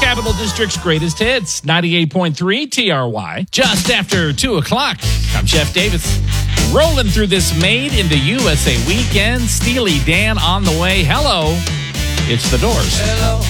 Capital District's greatest hits, 98.3 TRY. Just after 2 o'clock, I'm Jeff Davis. Rolling through this Made in the USA weekend. Steely Dan on the way. Hello, it's The Doors. Hello,